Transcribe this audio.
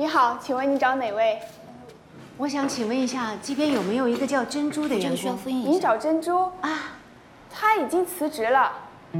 你好，请问你找哪位？ 我想请问一下，这边有没有一个叫珍珠的员工？ 您找珍珠啊？她已经辞职了。